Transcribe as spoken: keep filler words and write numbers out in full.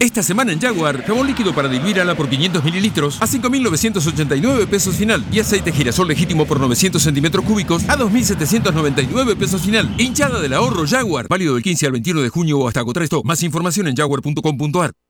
Esta semana en Jaguar, jabón líquido para diluir ala por quinientos mililitros a cinco mil novecientos ochenta y nueve pesos final. Y aceite girasol legítimo por novecientos centímetros cúbicos a dos mil setecientos noventa y nueve pesos final. Hinchada del ahorro Jaguar. Válido del quince al veintiuno de junio o hasta agotar esto. Más información en jaguar punto com punto ar.